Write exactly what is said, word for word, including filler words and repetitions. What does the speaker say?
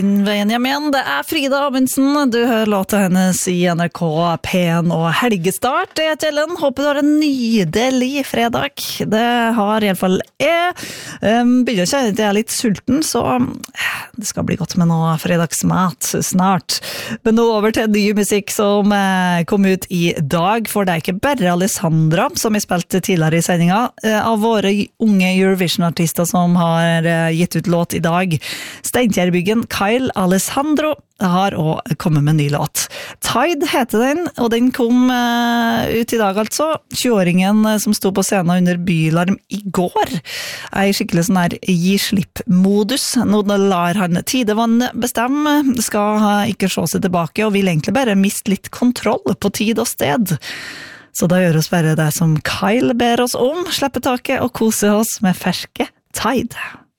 Benjamin, det er Frida Amundsen. Du hører låta hennes i N R K P1 og helgestart. Jeg heter Ellen. Håper du har en nydelig fredag. Det har i alle fall jeg. Um, begynner å kjenne at jeg er litt sulten, så det skal bli godt med noe fredagsmat snart. Men nå over til ny musikk som uh, kom ut i dag, for det er ikke bare Alessandra, som jeg spilte tidligere i sendinga, uh, av våre unge Eurovision-artister som har uh, gitt ut låt i dag. Steinkjerbyggen Kyle Alessandro har også kommet med en ny låt. Tide heter den, og den kom uh, ut i dag altså. tjueåringen som sto på scenen under bylarm i går, er i skikkelig sånn her gi-slipp-modus. Nå lar han tidevann bestemme, skal ikke se seg tilbake, og vil egentlig bare miste litt kontroll på tid og sted. Så da gjør oss bare det som Kyle ber oss om, slippe taket og kose oss med ferske Tide.